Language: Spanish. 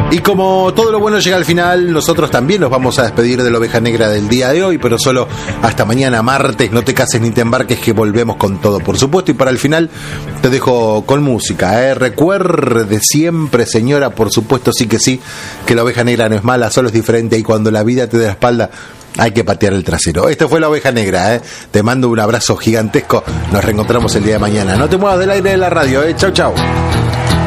Y como todo lo bueno llega al final, nosotros también nos vamos a despedir de la oveja negra del día de hoy, pero solo hasta mañana martes. No te cases ni te embarques, que volvemos con todo, por supuesto. Y para el final te dejo con música, Recuerde siempre, señora, por supuesto, sí, que la oveja negra no es mala, solo es diferente, y cuando la vida te dé la espalda hay que patear el trasero. Esta fue la oveja negra, Te mando un abrazo gigantesco. Nos reencontramos el día de mañana. No te muevas del aire de la radio, Chau, chau.